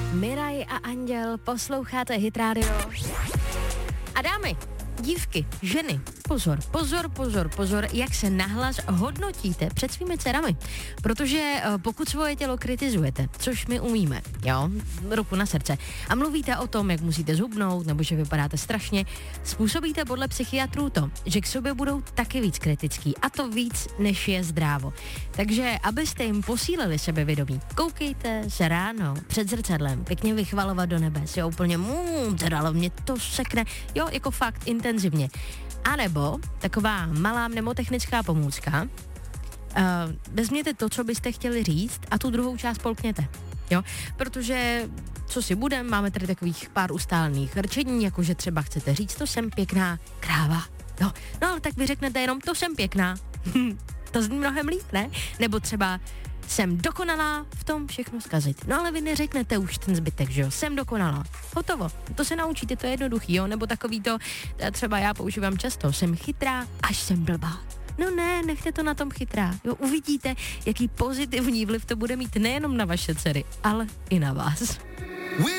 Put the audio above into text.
Miraj a Anděl, posloucháte Hit Radio. A dámy, dívky, ženy, pozor, jak se nahlas hodnotíte před svými dcerami. Protože pokud svoje tělo kritizujete, což my umíme, jo, ruku na srdce, a mluvíte o tom, jak musíte zhubnout, nebo že vypadáte strašně, způsobíte podle psychiatrů to, že k sobě budou taky víc kritický, a to víc, než je zdrávo. Takže, abyste jim posílili sebevědomí, koukejte se ráno před zrcadlem, pěkně vychvalovat do nebes, jo, úplně, ale mě to sekne, jo, jako fakt intenzivně. A nebo taková malá mnemotechnická pomůcka, vezměte to, co byste chtěli říct, a tu druhou část polkněte, jo, protože co si budem, máme tady takových pár ustálených rčení, jakože třeba chcete říct, to jsem pěkná kráva, jo, no ale tak vy řeknete jenom, to jsem pěkná, to zní mnohem líp, ne? Nebo třeba jsem dokonalá v tom všechno zkazit. No ale vy neřeknete už ten zbytek, že jo? Jsem dokonalá. Hotovo. To se naučíte, to je jednoduchý, jo? Nebo takový to, třeba já používám často, jsem chytrá, až jsem blbá. No ne, nechte to na tom chytrá. Jo, uvidíte, jaký pozitivní vliv to bude mít nejenom na vaše dcery, ale i na vás.